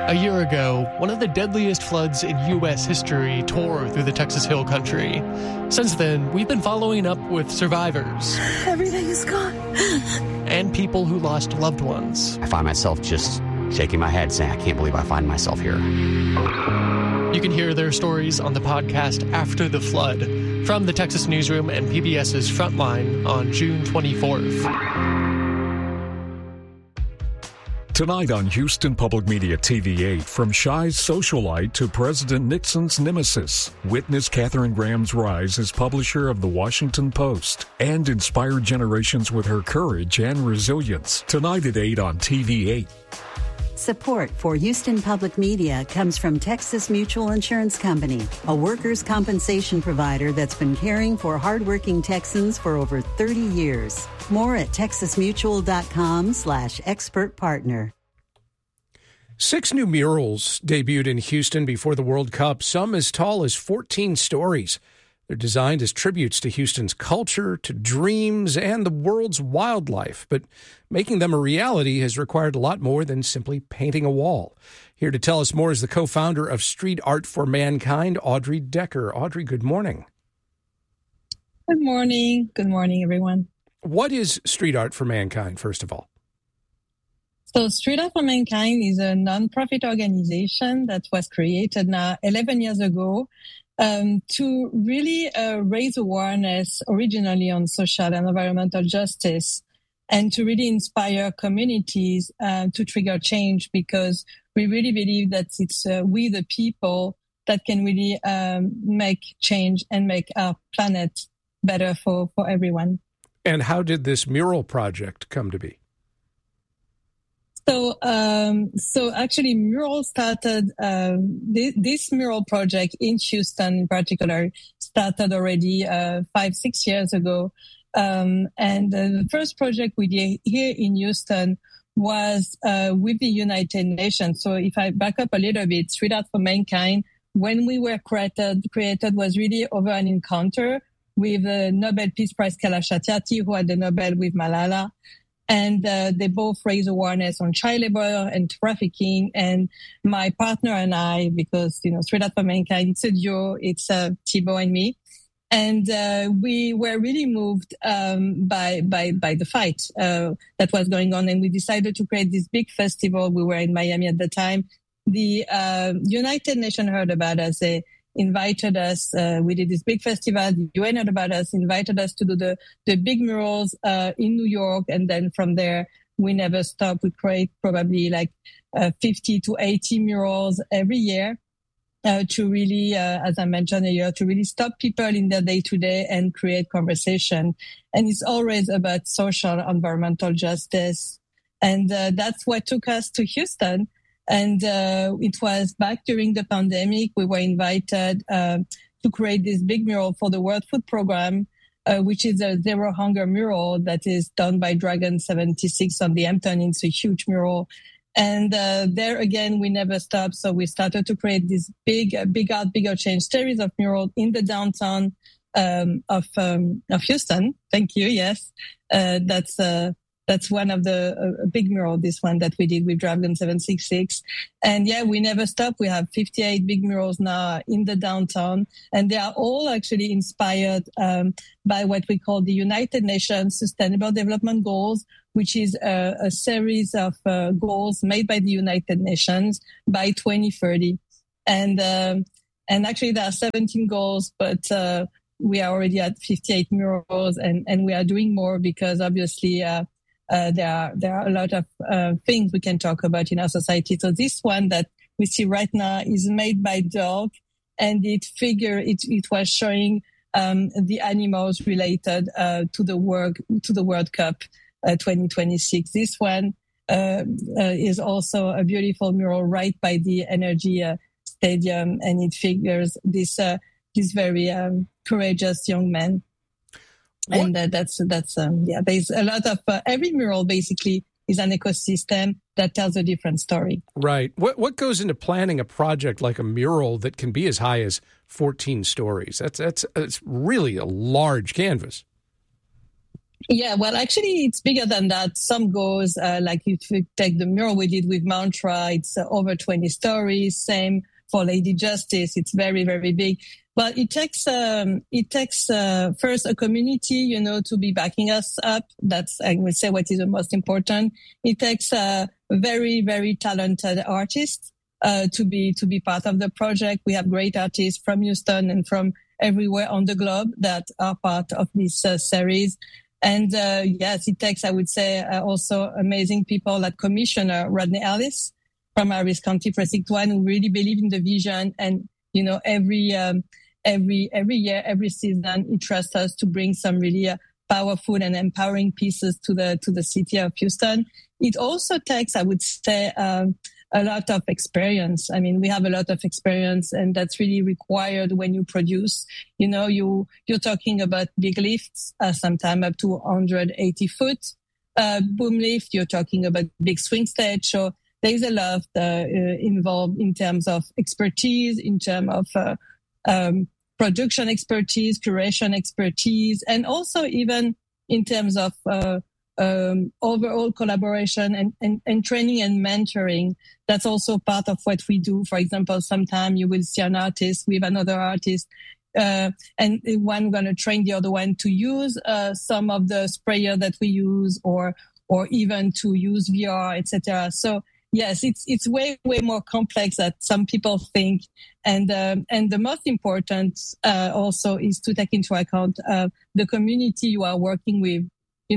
A year ago, one of the deadliest floods in U.S. history tore through the Texas Hill Country. Since then, we've been following up with survivors. Everything is gone. And people who lost loved ones. I find myself just shaking my head saying, I can't believe I find myself here. You can hear their stories on the podcast After the Flood from the Texas Newsroom and PBS's Frontline on June 24th. Tonight on Houston Public Media TV8, from Shy's socialite to President Nixon's nemesis, witness Katharine Graham's rise as publisher of The Washington Post and inspired generations with her courage and resilience. Tonight at 8 on TV8. Support for Houston Public Media comes from Texas Mutual Insurance Company, a workers' compensation provider that's been caring for hardworking Texans for over 30 years. More at texasmutual.com/expert partner. 6 new murals debuted in Houston before the World Cup, some as tall as 14 stories. They're designed as tributes to Houston's culture, to dreams, and the world's wildlife. But making them a reality has required a lot more than simply painting a wall. Here to tell us more is the co-founder of Street Art for Mankind, Audrey Decker. Audrey, good morning. Good morning. Good morning, everyone. What is Street Art for Mankind, first of all? So Street Art for Mankind is a nonprofit organization that was created now 11 years ago to really raise awareness originally on social and environmental justice and to really inspire communities to trigger change, because we really believe that it's we the people that can really make change and make our planet better for everyone. And how did this mural project come to be? So actually, mural started. This mural project in Houston, in particular, started already 5-6 years ago. And the first project we did here in Houston was with the United Nations. So if I back up a little bit, Street Art for Mankind, when we were created was really over an encounter with the Nobel Peace Prize Kailash Satyarthi, who had the Nobel with Malala. And they both raise awareness on child labor and trafficking. And my partner and I, because, Street Art for Mankind, it's a duo, it's Thibaut and me. And we were really moved by the fight that was going on. And we decided to create this big festival. We were in Miami at the time. The United Nations heard about us. They invited us. We did this big festival. The UN heard about us, invited us to do the big murals in New York. And then from there, we never stopped. We create probably like 50 to 80 murals every year to really, as I mentioned earlier, to really stop people in their day-to-day and create conversation. And it's always about social, environmental justice. And that's what took us to Houston. And it was back during the pandemic. We were invited to create this big mural for the World Food Program, which is a Zero Hunger mural that is done by Dragon 76 on the Hampton. It's a huge mural. And there again, we never stopped. So we started to create this big art, bigger change series of murals in the downtown of Houston. Thank you. Yes, that's one of the big mural, this one that we did with Dragon 766. And yeah, we never stop. We have 58 big murals now in the downtown. And they are all actually inspired by what we call the United Nations Sustainable Development Goals, which is a series of goals made by the United Nations by 2030. And actually there are 17 goals, but we are already at 58 murals and we are doing more because obviously there are a lot of things we can talk about in our society. So this one that we see right now is made by dog, and it was showing the animals related to the World Cup 2026. This one is also a beautiful mural right by the Energy Stadium, and it figures this very courageous young man. And there's a lot of every mural basically is an ecosystem that tells a different story. Right. What goes into planning a project like a mural that can be as high as 14 stories? It's really a large canvas. Yeah, well, actually, it's bigger than that. Some goes, like if you take the mural we did with Mantra, it's over 20 stories. Same for Lady Justice. It's very, very big. But it takes first a community, to be backing us up. That's, I would say, what is the most important. It takes very, very talented artists to be part of the project. We have great artists from Houston and from everywhere on the globe that are part of this series. And yes, it takes, I would say, also amazing people like Commissioner Rodney Ellis from Harris County Precinct 1, who really believe in the vision. And every year, every season, he trusts us to bring some really powerful and empowering pieces to the city of Houston. It also takes, I would say, a lot of experience. I mean, we have a lot of experience, and that's really required when you produce. You're talking about big lifts, sometimes up to 180 foot boom lift. You're talking about big swing stage. So there's a lot involved in terms of expertise, in terms of production expertise, curation expertise, and also even in terms of overall collaboration and training and mentoring. That's also part of what we do. For example, sometimes you will see an artist with another artist, and one going to train the other one to use some of the sprayer that we use, or even to use VR, etc. So yes, it's way more complex than some people think, and the most important also is to take into account the community you are working with.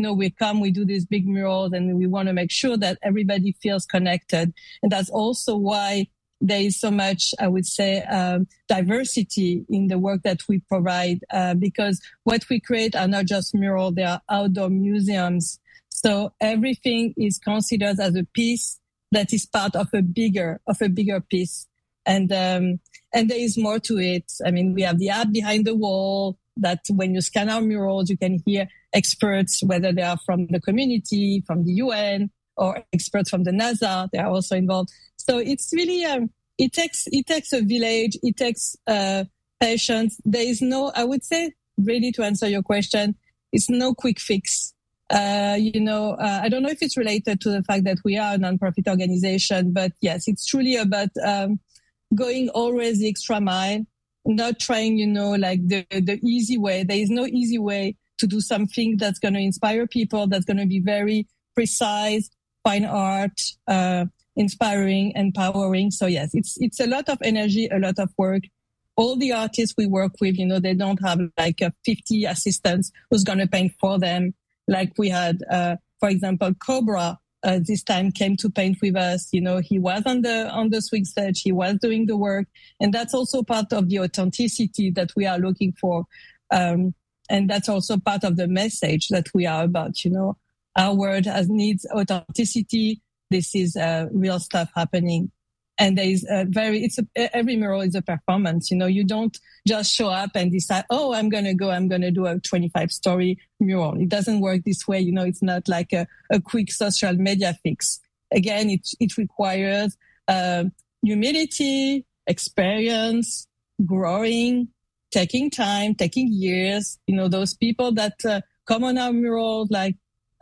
We do these big murals, and we want to make sure that everybody feels connected. And that's also why there is so much, I would say, diversity in the work that we provide, because what we create are not just murals, they are outdoor museums. So everything is considered as a piece that is part of a bigger piece. And there is more to it. I mean, we have the app behind the wall that when you scan our murals, you can hear experts, whether they are from the community, from the UN, or experts from the NASA. They are also involved. So it's really, it takes a village. It takes patience. There is no, I would say, really to answer your question, it's no quick fix. I don't know if it's related to the fact that we are a nonprofit organization, but yes, it's truly about going always the extra mile, not trying, like the easy way. There is no easy way to do something that's going to inspire people, that's going to be very precise, fine art, inspiring, empowering. So yes, it's a lot of energy, a lot of work. All the artists we work with, they don't have like 50 assistants who's going to paint for them. Like we had, for example, Cobra, this time came to paint with us. He was on the swing stage. He was doing the work. And that's also part of the authenticity that we are looking for. And that's also part of the message that we are about. Our world needs authenticity. This is real stuff happening. And there is every mural is a performance. You don't just show up and decide, oh, I'm going to do a 25-story mural. It doesn't work this way. It's not like a quick social media fix. Again, it requires humility, experience, growing, taking time, taking years. Those people that come on our murals, like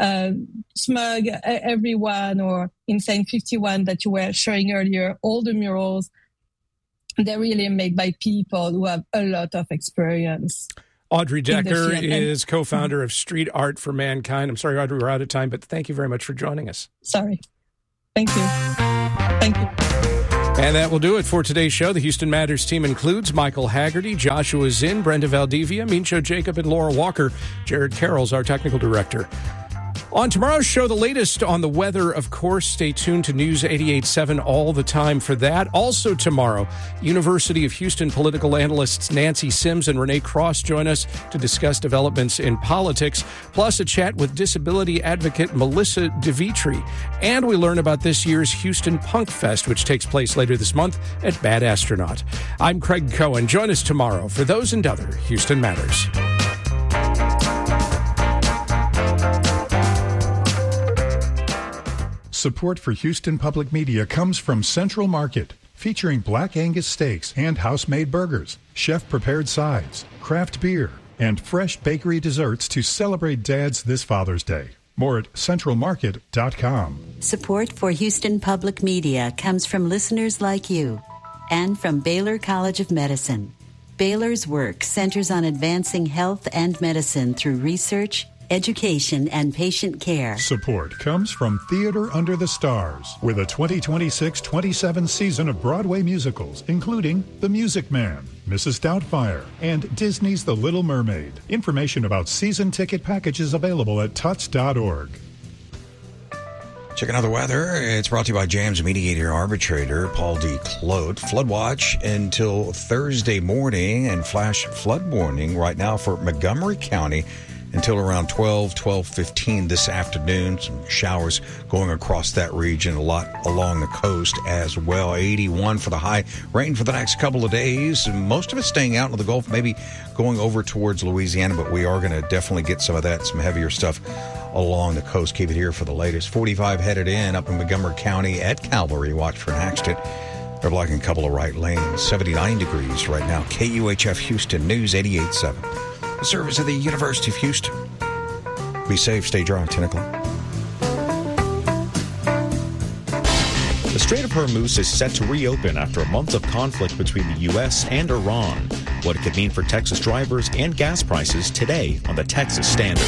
Smug Everyone or Insane 51 that you were showing earlier, all the murals, they're really made by people who have a lot of experience. Audrey Decker is co-founder of Street Art for Mankind. I'm sorry, Audrey, we're out of time, but thank you very much for joining us. Sorry. Thank you. Thank you. And that will do it for today's show. The Houston Matters team includes Michael Haggerty, Joshua Zinn, Brenda Valdivia, Mincho Jacob, and Laura Walker. Jared Carroll's our technical director. On tomorrow's show, the latest on the weather, of course. Stay tuned to News 88.7 all the time for that. Also tomorrow, University of Houston political analysts Nancy Sims and Renee Cross join us to discuss developments in politics, plus a chat with disability advocate Melissa DeVitri. And we learn about this year's Houston Punk Fest, which takes place later this month at Bad Astronaut. I'm Craig Cohen. Join us tomorrow for those and other Houston Matters. Support for Houston Public Media comes from Central Market, featuring Black Angus steaks and house-made burgers, chef-prepared sides, craft beer, and fresh bakery desserts to celebrate dads this Father's Day. More at centralmarket.com. Support for Houston Public Media comes from listeners like you and from Baylor College of Medicine. Baylor's work centers on advancing health and medicine through research, education, and patient care. Support comes from Theater Under the Stars, with a 2026-27 season of Broadway musicals, including The Music Man, Mrs. Doubtfire, and Disney's The Little Mermaid. Information about season ticket packages available at tuts.org. Checking out the weather. It's brought to you by Jams Mediator Arbitrator Paul D. Clote. Flood watch until Thursday morning and flash flood warning right now for Montgomery County until around 12:15 this afternoon. Some showers going across that region, a lot along the coast as well. 81 for the high. Rain for the next couple of days. Most of it staying out in the Gulf, maybe going over towards Louisiana, but we are going to definitely get some of that, some heavier stuff along the coast. Keep it here for the latest. 45 headed in up in Montgomery County at Calvary. Watch for an accident. They're blocking a couple of right lanes. 79 degrees right now. KUHF Houston News 88.7. The service of the University of Houston. Be safe, stay dry, 10 o'clock. The Strait of Hormuz is set to reopen after a month of conflict between the U.S. and Iran. What it could mean for Texas drivers and gas prices today on the Texas Standard.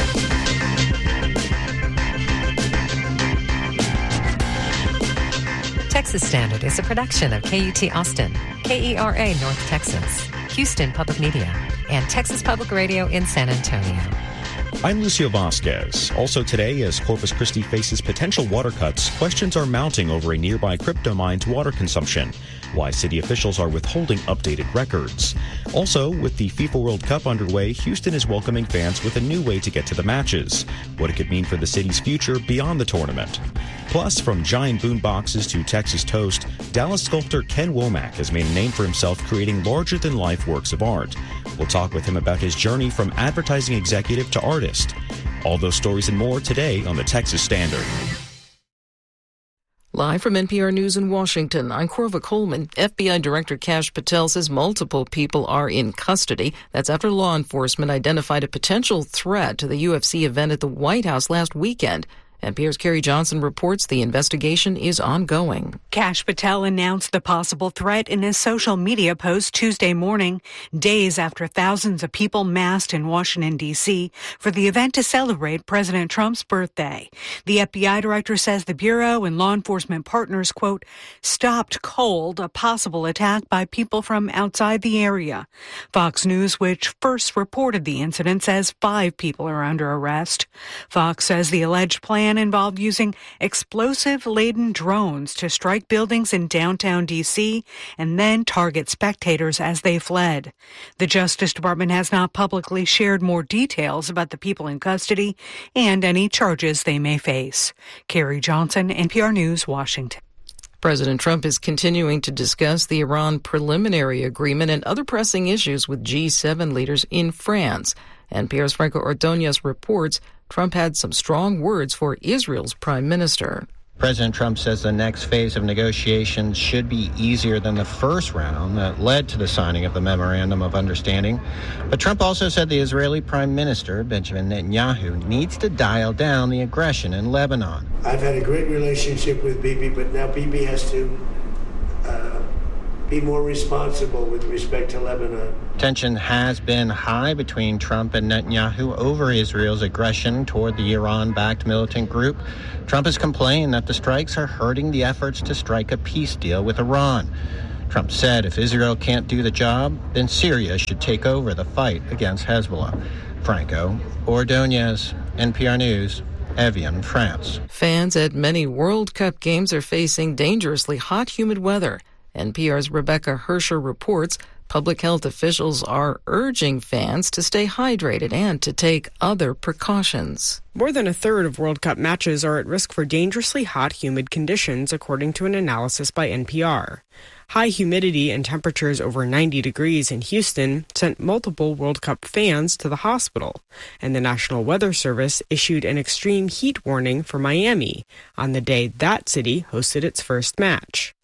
Texas Standard is a production of KUT Austin, KERA North Texas, Houston Public Media, and Texas Public Radio in San Antonio. I'm Lucio Vasquez. Also today, as Corpus Christi faces potential water cuts, questions are mounting over a nearby crypto mine's water consumption. Why city officials are withholding updated records. Also, with the FIFA World Cup underway, Houston is welcoming fans with a new way to get to the matches. What it could mean for the city's future beyond the tournament. Plus, from giant boomboxes to Texas toast, Dallas sculptor Ken Womack has made a name for himself creating larger-than-life works of art. We'll talk with him about his journey from advertising executive to artist. All those stories and more today on the Texas Standard. Live from NPR News in Washington, I'm Corva Coleman. FBI Director Kash Patel says multiple people are in custody. That's after law enforcement identified a potential threat to the UFC event at the White House last weekend. NPR's Carrie Johnson reports the investigation is ongoing. Kash Patel announced the possible threat in his social media post Tuesday morning, days after thousands of people massed in Washington, D.C. for the event to celebrate President Trump's birthday. The FBI director says the Bureau and law enforcement partners, quote, stopped cold a possible attack by people from outside the area. Fox News, which first reported the incident, says 5 people are under arrest. Fox says the alleged plan involved using explosive-laden drones to strike buildings in downtown D.C. and then target spectators as they fled. The Justice Department has not publicly shared more details about the people in custody and any charges they may face. Carrie Johnson, NPR News, Washington. President Trump is continuing to discuss the Iran preliminary agreement and other pressing issues with G7 leaders in France. NPR's Franco Ordonez reports Trump had some strong words for Israel's prime minister. President Trump says the next phase of negotiations should be easier than the first round that led to the signing of the Memorandum of Understanding. But Trump also said the Israeli Prime Minister, Benjamin Netanyahu, needs to dial down the aggression in Lebanon. I've had a great relationship with Bibi, but now Bibi has to be more responsible with respect to Lebanon. Tension has been high between Trump and Netanyahu over Israel's aggression toward the Iran-backed militant group. Trump has complained that the strikes are hurting the efforts to strike a peace deal with Iran. Trump said if Israel can't do the job, then Syria should take over the fight against Hezbollah. Franco Ordonez, NPR News, Evian, France. Fans at many World Cup games are facing dangerously hot, humid weather. NPR's Rebecca Hersher reports public health officials are urging fans to stay hydrated and to take other precautions. More than a third of World Cup matches are at risk for dangerously hot, humid conditions, according to an analysis by NPR. High humidity and temperatures over 90 degrees in Houston sent multiple World Cup fans to the hospital, and the National Weather Service issued an extreme heat warning for Miami on the day that city hosted its first match.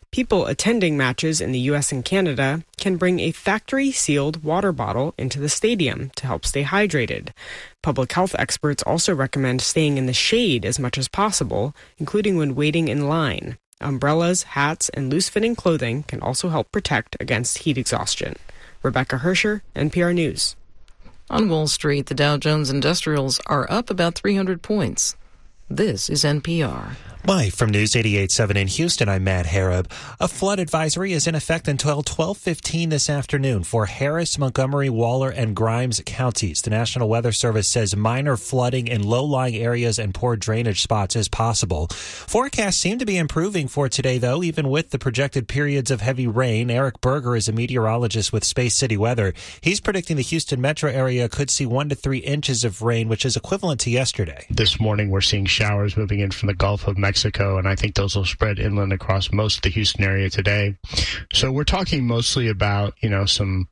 People attending matches in the U.S. and Canada can bring a factory-sealed water bottle into the stadium to help stay hydrated. Public health experts also recommend staying in the shade as much as possible, including when waiting in line. Umbrellas, hats, and loose-fitting clothing can also help protect against heat exhaustion. Rebecca Hersher, NPR News. On Wall Street, the Dow Jones Industrials are up about 300 points. This is NPR. Live from News 88.7 in Houston, I'm Matt Harrop. A flood advisory is in effect until 12:15 this afternoon for Harris, Montgomery, Waller, and Grimes counties. The National Weather Service says minor flooding in low-lying areas and poor drainage spots is possible. Forecasts seem to be improving for today, though, even with the projected periods of heavy rain. Eric Berger is a meteorologist with Space City Weather. He's predicting the Houston metro area could see 1 to 3 inches of rain, which is equivalent to yesterday. This morning, we're seeing showers moving in from the Gulf of Mexico, and I think those will spread inland across most of the Houston area today. So we're talking mostly about, some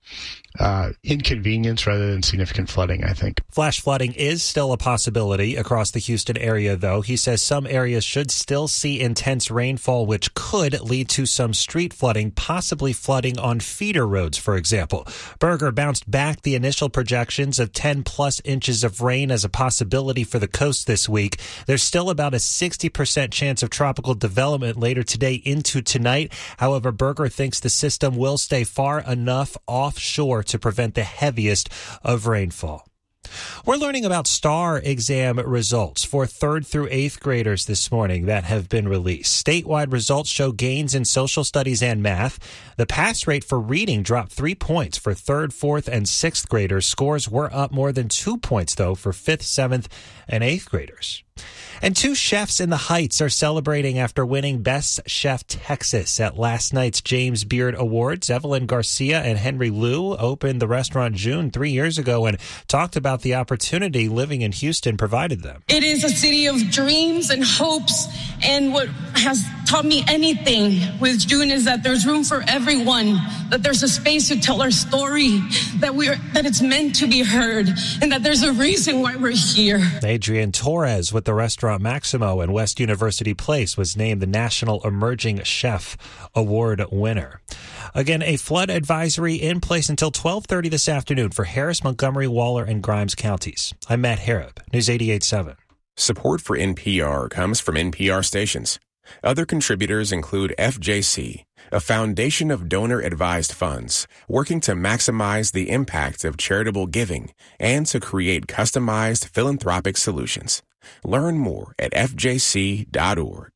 inconvenience rather than significant flooding, I think. Flash flooding is still a possibility across the Houston area, though. He says some areas should still see intense rainfall, which could lead to some street flooding, possibly flooding on feeder roads, for example. Berger bounced back the initial projections of 10-plus inches of rain as a possibility for the coast this week. There's still about a 60% chance of tropical development later today into tonight. However, Berger thinks the system will stay far enough offshore to prevent the heaviest of rainfall. We're learning about STAR exam results for 3rd through 8th graders this morning that have been released. Statewide results show gains in social studies and math. The pass rate for reading dropped 3 points for 3rd, 4th, and 6th graders. Scores were up more than 2 points, though, for 5th, 7th, and 8th graders. And 2 chefs in the Heights are celebrating after winning Best Chef Texas at last night's James Beard Awards. Evelyn Garcia and Henry Liu opened the restaurant June 3 years ago and talked about the opportunity living in Houston provided them. It is a city of dreams and hopes, and what has taught me anything with June is that there's room for everyone, that there's a space to tell our story, that it's meant to be heard, and that there's a reason why we're here. Adrian Torres with the restaurant Maximo in West University Place was named the National Emerging Chef Award winner. Again, a flood advisory in place until 12:30 this afternoon for Harris, Montgomery, Waller, and Grimes counties. I'm Matt Harrop, News 88.7. Support for NPR comes from NPR stations. Other contributors include FJC, a foundation of donor-advised funds working to maximize the impact of charitable giving and to create customized philanthropic solutions. Learn more at fjc.org.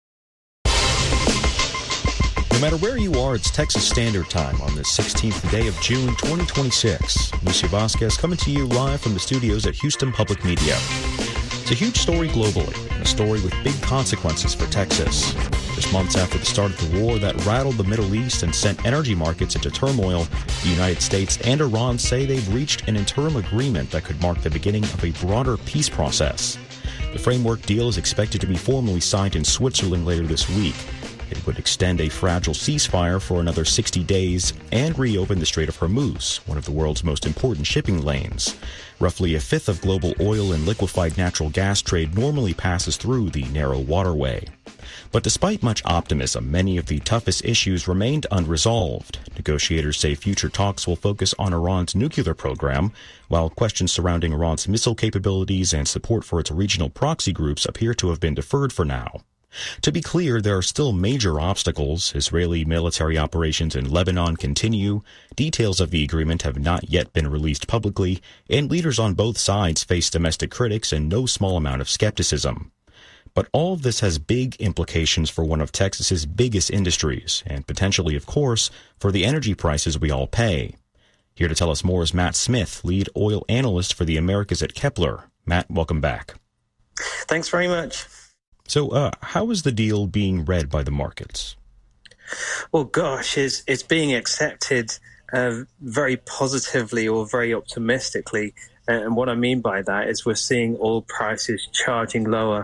No matter where you are, it's Texas Standard Time on the 16th day of June 2026. Lucy Vasquez coming to you live from the studios at Houston Public Media. It's a huge story globally, a story with big consequences for Texas. Just months after the start of the war that rattled the Middle East and sent energy markets into turmoil, the United States and Iran say they've reached an interim agreement that could mark the beginning of a broader peace process. The framework deal is expected to be formally signed in Switzerland later this week. It would extend a fragile ceasefire for another 60 days and reopen the Strait of Hormuz, one of the world's most important shipping lanes. Roughly a fifth of global oil and liquefied natural gas trade normally passes through the narrow waterway. But despite much optimism, many of the toughest issues remained unresolved. Negotiators say future talks will focus on Iran's nuclear program, while questions surrounding Iran's missile capabilities and support for its regional proxy groups appear to have been deferred for now. To be clear, there are still major obstacles. Israeli military operations in Lebanon continue. Details of the agreement have not yet been released publicly, and leaders on both sides face domestic critics and no small amount of skepticism. But all of this has big implications for one of Texas's biggest industries, and potentially, of course, for the energy prices we all pay. Here to tell us more is Matt Smith, lead oil analyst for the Americas at Kepler. Matt, welcome back. Thanks very much. So how is the deal being read by the markets? Well, gosh, it's being accepted very positively or very optimistically. And what I mean by that is we're seeing oil prices charging lower.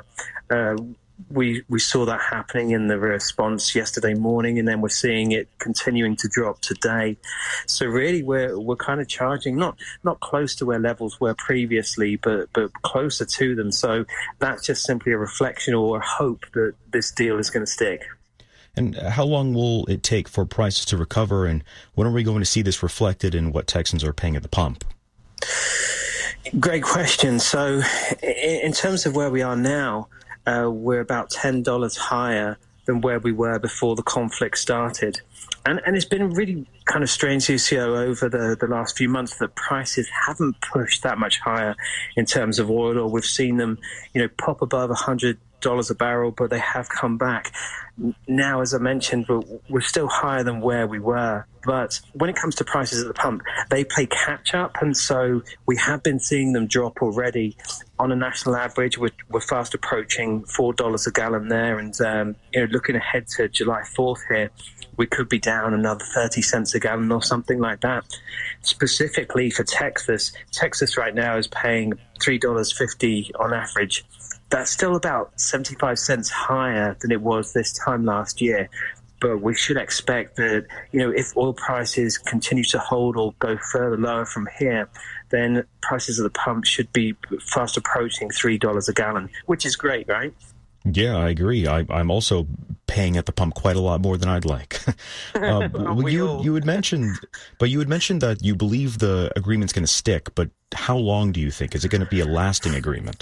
We saw that happening in the response yesterday morning, and then we're seeing it continuing to drop today. So really, we're kind of charging not close to where levels were previously, but closer to them. So that's just simply a reflection or a hope that this deal is going to stick. And how long will it take for prices to recover, and when are we going to see this reflected in what Texans are paying at the pump? Great question. So in terms of where we are now, we're about $10 higher than where we were before the conflict started. And it's been really kind of strange to see over the last few months that prices haven't pushed that much higher in terms of oil, or we've seen them, pop above $100 a barrel, but they have come back. Now, as I mentioned, we're still higher than where we were. But when it comes to prices at the pump, they play catch up. And so we have been seeing them drop already. On a national average, we're fast approaching $4 a gallon there. And, looking ahead to July 4th here, we could be down another 30 cents a gallon or something like that. Specifically for Texas right now is paying $3.50 on average. That's still about 75 cents higher than it was this time last year. But we should expect that, if oil prices continue to hold or go further lower from here, then prices at the pump should be fast approaching $3 a gallon, which is great, right? Yeah, I agree. I'm also paying at the pump quite a lot more than I'd like. You had mentioned that you believe the agreement's going to stick, but how long do you think? Is it going to be a lasting agreement?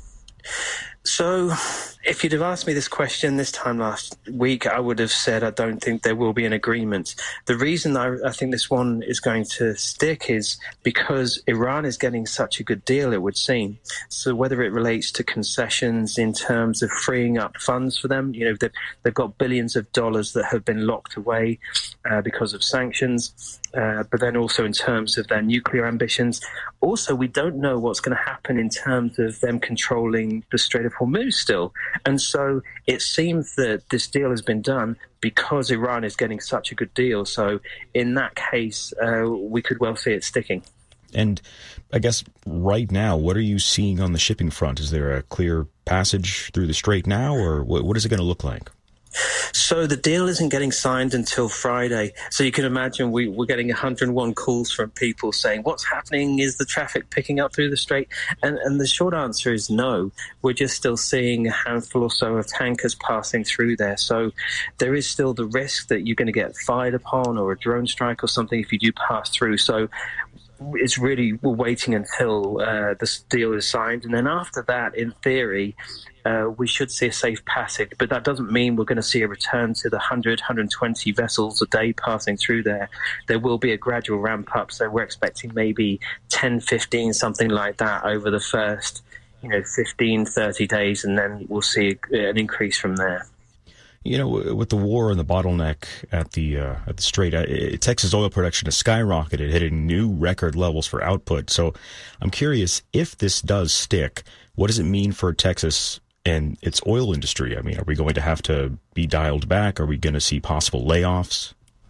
So if you'd have asked me this question this time last week, I would have said I don't think there will be an agreement. The reason I think this one is going to stick is because Iran is getting such a good deal, it would seem. So whether it relates to concessions in terms of freeing up funds for them, they've got billions of dollars that have been locked away because of sanctions, but then also in terms of their nuclear ambitions. Also, we don't know what's going to happen in terms of them controlling the Strait of Hormuz still. And so it seems that this deal has been done because Iran is getting such a good deal. So in that case, we could well see it sticking. And I guess right now, what are you seeing on the shipping front? Is there a clear passage through the strait now, or what is it going to look like? So the deal isn't getting signed until Friday. So you can imagine we're getting 101 calls from people saying, what's happening? Is the traffic picking up through the strait? And the short answer is no. We're just still seeing a handful or so of tankers passing through there. So there is still the risk that you're going to get fired upon or a drone strike or something if you do pass through. So it's really, we're waiting until this deal is signed. And then after that, in theory, we should see a safe passage. But that doesn't mean we're going to see a return to the 100, 120 vessels a day passing through there. There will be a gradual ramp up. So we're expecting maybe 10, 15, something like that over the first, 15, 30 days. And then we'll see an increase from there. With the war and the bottleneck at the strait, Texas oil production has skyrocketed, hitting new record levels for output. So I'm curious, if this does stick, what does it mean for Texas and its oil industry? I mean, are we going to have to be dialed back? Are we going to see possible layoffs?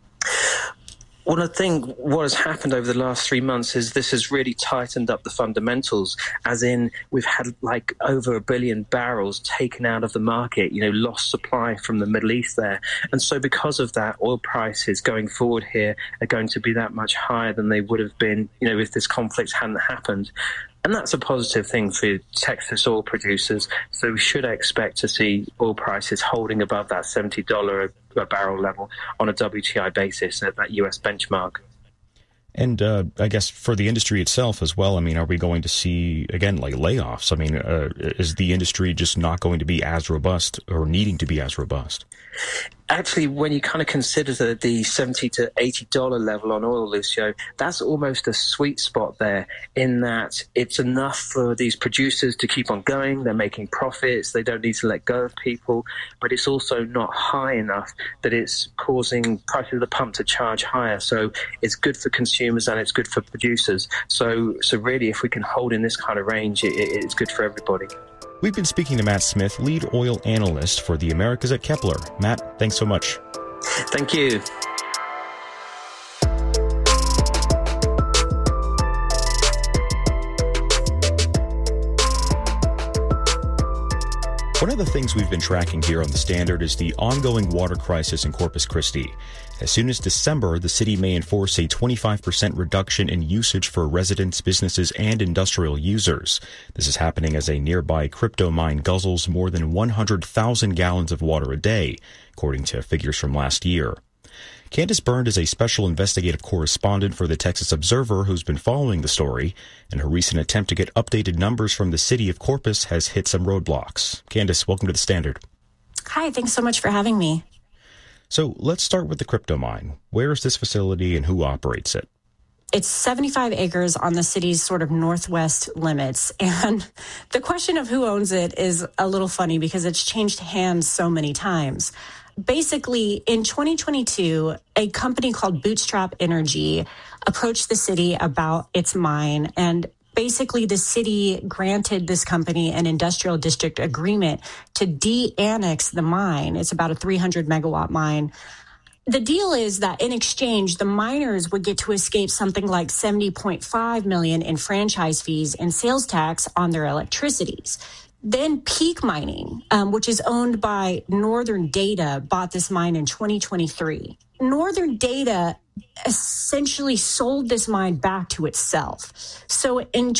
Well, I think what has happened over the last 3 months is this has really tightened up the fundamentals, as in we've had over 1 billion barrels taken out of the market, lost supply from the Middle East there. And so because of that, oil prices going forward here are going to be that much higher than they would have been, if this conflict hadn't happened. And that's a positive thing for Texas oil producers. So we should expect to see oil prices holding above that $70 a barrel level on a WTI basis at that U.S. benchmark. And I guess for the industry itself as well, I mean, are we going to see, again, layoffs? I mean, is the industry just not going to be as robust or needing to be as robust? Actually, when you kind of consider the $70 to $80 level on oil, Lucio, that's almost a sweet spot there, in that it's enough for these producers to keep on going. They're making profits. They don't need to let go of people. But it's also not high enough that it's causing prices of the pump to charge higher. So it's good for consumers and it's good for producers. So really, if we can hold in this kind of range, it's good for everybody. We've been speaking to Matt Smith, lead oil analyst for the Americas at Kepler. Matt, thanks so much. Thank you. One of the things we've been tracking here on The Standard is the ongoing water crisis in Corpus Christi. As soon as December, the city may enforce a 25% reduction in usage for residents, businesses, and industrial users. This is happening as a nearby crypto mine guzzles more than 100,000 gallons of water a day, according to figures from last year. Candace Byrne is a special investigative correspondent for the Texas Observer who's been following the story, and her recent attempt to get updated numbers from the city of Corpus has hit some roadblocks. Candace, welcome to The Standard. Hi, thanks so much for having me. So let's start with the crypto mine. Where is this facility and who operates it? It's 75 acres on the city's sort of northwest limits. And the question of who owns it is a little funny because it's changed hands so many times. Basically, in 2022, a company called Bootstrap Energy approached the city about its mine, and basically the city granted this company an industrial district agreement to de-annex the mine. It's about a 300 megawatt mine. The deal is that in exchange, the miners would get to escape something like $70.5 million in franchise fees and sales tax on their electricities. Then Peak Mining, which is owned by Northern Data, bought this mine in 2023. Northern Data essentially sold this mine back to itself. So in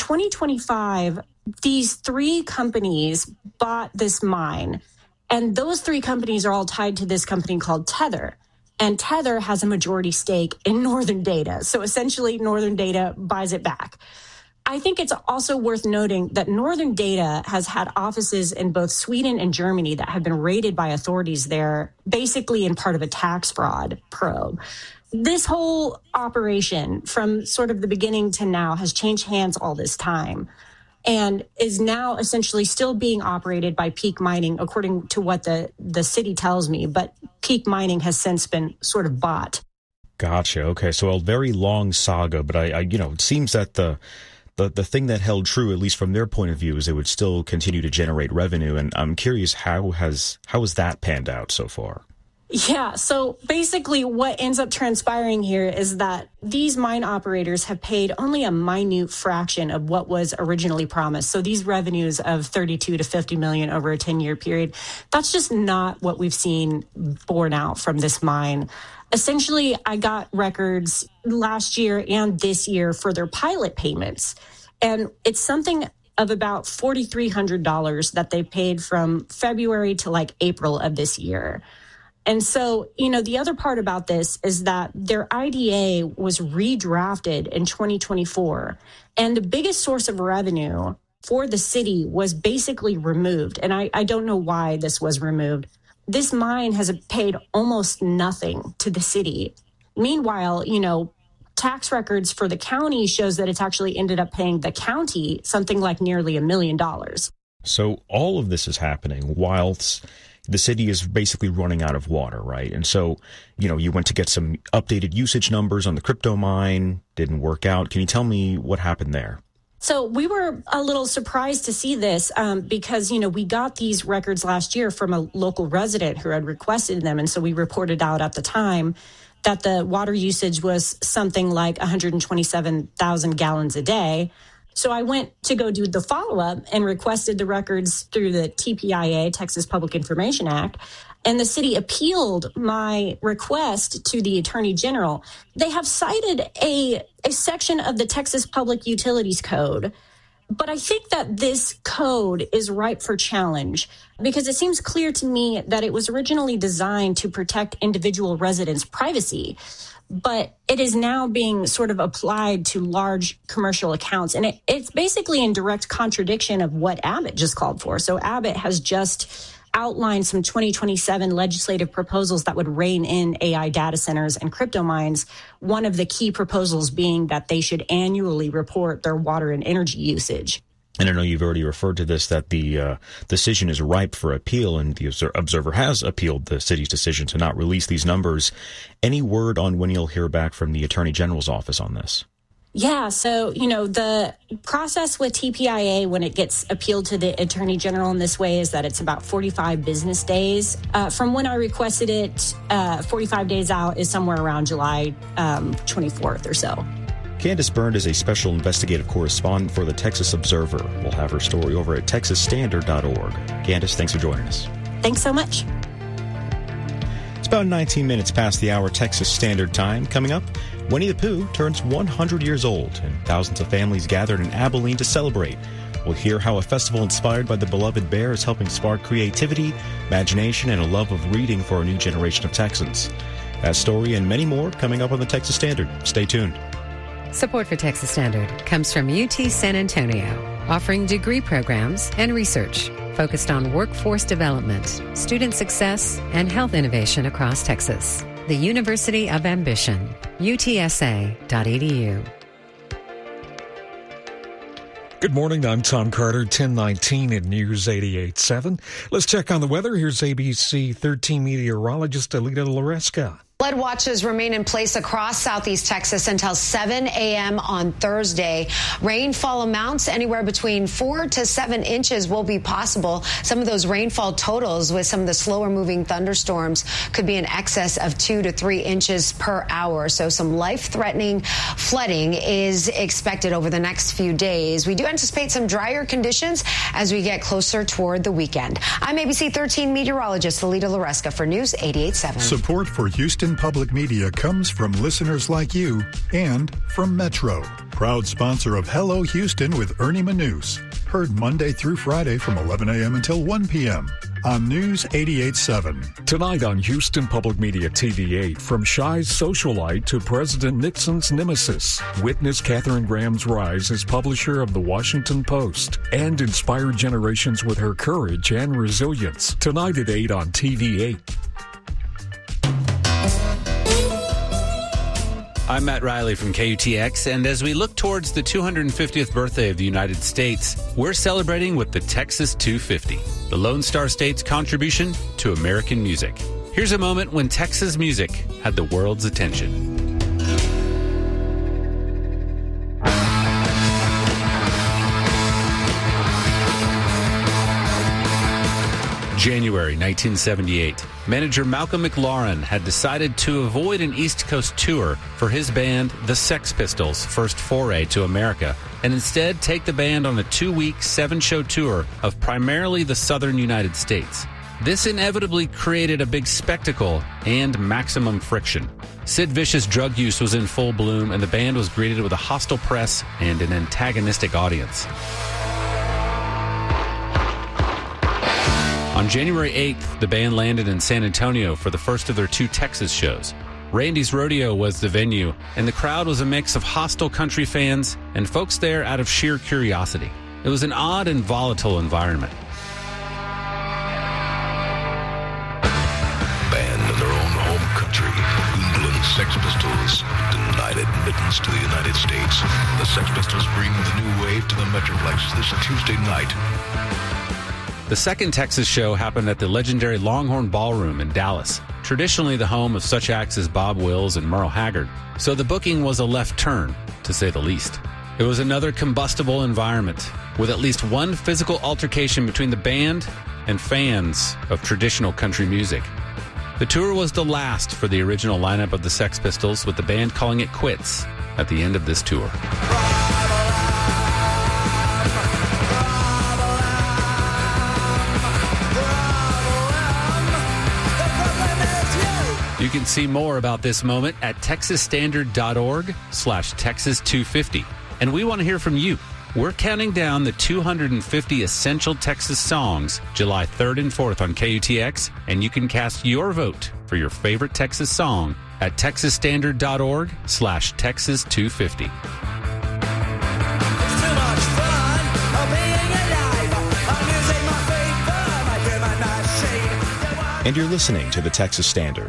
2025, these three companies bought this mine, and those three companies are all tied to this company called Tether. And Tether has a majority stake in Northern Data. So essentially, Northern Data buys it back. I think it's also worth noting that Northern Data has had offices in both Sweden and Germany that have been raided by authorities there, basically in part of a tax fraud probe. This whole operation from sort of the beginning to now has changed hands all this time and is now essentially still being operated by Peak Mining, according to what the city tells me. But Peak Mining has since been sort of bought. Gotcha. Okay. So a very long saga, but it seems that the thing that held true, at least from their point of view, is it would still continue to generate revenue. And I'm curious, how has that panned out so far? Yeah, so basically what ends up transpiring here is that these mine operators have paid only a minute fraction of what was originally promised. So these revenues of 32 to 50 million over a 10-year period, that's just not what we've seen borne out from this mine. Essentially, I got records last year and this year for their pilot payments. And it's something of about $4,300 that they paid from February to like April of this year. And so, the other part about this is that their IDA was redrafted in 2024. And the biggest source of revenue for the city was basically removed. And I don't know why this was removed. This mine has paid almost nothing to the city. Meanwhile, tax records for the county shows that it's actually ended up paying the county something like nearly $1 million. So all of this is happening whilst the city is basically running out of water, right? And so, you went to get some updated usage numbers on the crypto mine, didn't work out. Can you tell me what happened there? So we were a little surprised to see this because, we got these records last year from a local resident who had requested them. And so we reported out at the time that the water usage was something like 127,000 gallons a day. So I went to go do the follow-up and requested the records through the TPIA, Texas Public Information Act, and the city appealed my request to the Attorney General. They have cited a section of the Texas Public Utilities Code, but I think that this code is ripe for challenge because it seems clear to me that it was originally designed to protect individual residents' privacy, but it is now being sort of applied to large commercial accounts. And it's basically in direct contradiction of what Abbott just called for. So Abbott has just outlined some 2027 legislative proposals that would rein in AI data centers and crypto mines. One of the key proposals being that they should annually report their water and energy usage. And I know you've already referred to this, that the decision is ripe for appeal, and the Observer has appealed the city's decision to not release these numbers. Any word on when you'll hear back from the Attorney General's office on this? Yeah, so, the process with TPIA when it gets appealed to the Attorney General in this way is that it's about 45 business days. From when I requested it, 45 days out is somewhere around July 24th or so. Candace Byrne is a special investigative correspondent for the Texas Observer. We'll have her story over at texasstandard.org. Candace, thanks for joining us. Thanks so much. It's about 19 minutes past the hour Texas Standard Time. Coming up, Winnie the Pooh turns 100 years old, and thousands of families gathered in Abilene to celebrate. We'll hear how a festival inspired by the beloved bear is helping spark creativity, imagination, and a love of reading for a new generation of Texans. That story and many more coming up on the Texas Standard. Stay tuned. Support for Texas Standard comes from UT San Antonio, offering degree programs and research focused on workforce development, student success, and health innovation across Texas. The University of Ambition, utsa.edu. Good morning, I'm Tom Carter, 1019 at News 88.7. Let's check on the weather. Here's ABC 13 meteorologist Alita Loresca. Flood watches remain in place across southeast Texas until 7 a.m. on Thursday. Rainfall amounts anywhere between 4 to 7 inches will be possible. Some of those rainfall totals with some of the slower moving thunderstorms could be in excess of 2 to 3 inches per hour. So some life-threatening flooding is expected over the next few days. We do anticipate some drier conditions as we get closer toward the weekend. I'm ABC 13 meteorologist Alita Loresca for News 88.7. Support for Houston Public Media comes from listeners like you and from Metro, proud sponsor of Hello Houston with Ernie Manous. Heard Monday through Friday from 11 a.m. until 1 p.m. on News 88.7. Tonight on Houston Public Media TV8, from Shy's socialite to President Nixon's nemesis, witness Katharine Graham's rise as publisher of the Washington Post and inspire generations with her courage and resilience. Tonight at 8 on TV8. I'm Matt Riley from KUTX, and as we look towards the 250th birthday of the United States, we're celebrating with the Texas 250, the Lone Star State's contribution to American music. Here's a moment when Texas music had the world's attention. January 1978, manager Malcolm McLaren had decided to avoid an East Coast tour for his band, the Sex Pistols' first foray to America, and instead take the band on a 2-week, 7-show tour of primarily the southern United States. This inevitably created a big spectacle and maximum friction. Sid Vicious drug use was in full bloom, and the band was greeted with a hostile press and an antagonistic audience. On January 8th, the band landed in San Antonio for the first of their 2 Texas shows. Randy's Rodeo was the venue, and the crowd was a mix of hostile country fans and folks there out of sheer curiosity. It was an odd and volatile environment. Band in their own home country, England Sex Pistols denied admittance to the United States. The Sex Pistols bring the new wave to the Metroplex this Tuesday night. The second Texas show happened at the legendary Longhorn Ballroom in Dallas, traditionally the home of such acts as Bob Wills and Merle Haggard, so the booking was a left turn, to say the least. It was another combustible environment, with at least one physical altercation between the band and fans of traditional country music. The tour was the last for the original lineup of the Sex Pistols, with the band calling it quits at the end of this tour. You can see more about this moment at texasstandard.org/Texas250. And we want to hear from you. We're counting down the 250 essential Texas songs July 3rd and 4th on KUTX, and you can cast your vote for your favorite Texas song at texasstandard.org/Texas250. And you're listening to the Texas Standard.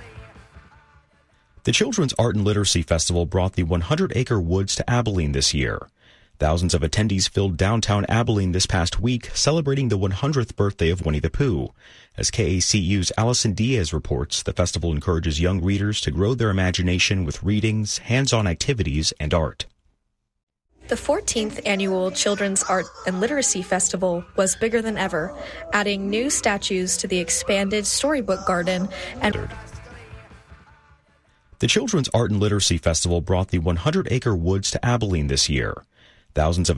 The Children's Art and Literacy Festival brought the 100-acre woods to Abilene this year. Thousands of attendees filled downtown Abilene this past week, celebrating the 100th birthday of Winnie the Pooh. As KACU's Allison Diaz reports, the festival encourages young readers to grow their imagination with readings, hands-on activities, and art. The 14th annual Children's Art and Literacy Festival was bigger than ever, adding new statues to the expanded Storybook Garden and The Children's Art and Literacy Festival brought the 100-acre woods to Abilene this year. Thousands of